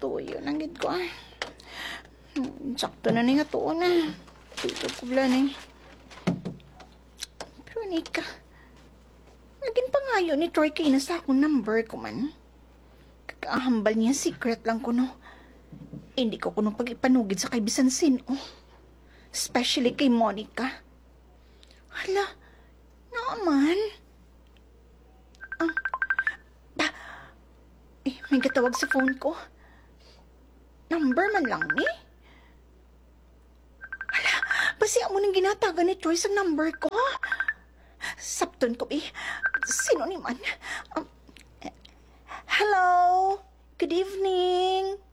tuyo nang gid ko ah. Sakto na ni nga tuon na. Tuyo ko bala ni. Pero Nika, naging pangayo ni Troy kay na sa akong number ko man. Kakahambal niya, secret lang ko no. Hindi ko kuno pag-ipanugid sa kay Bisansin oh. Especially kay Monica. Hala, naman. May katawag sa phone ko. Number man lang ni. Hala, basi mo nang ginatagan ni Troy sa number ko. Sapton ko sino ni man? Hello, good evening.